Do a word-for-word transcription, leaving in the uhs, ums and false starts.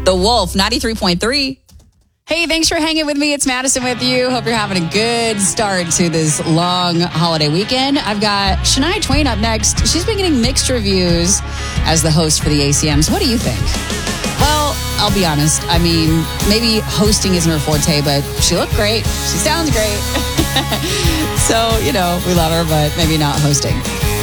The Wolf, ninety-three point three. Hey, thanks for hanging with me. It's Madison with you. Hope you're having a good start to this long holiday weekend. I've got Shania Twain up next. She's been getting mixed reviews as the host for the A C Ms. What do you think? Well, I'll be honest. I mean, maybe hosting isn't her forte, but she looked great. She sounds great. So, you know, we love her, but maybe not hosting.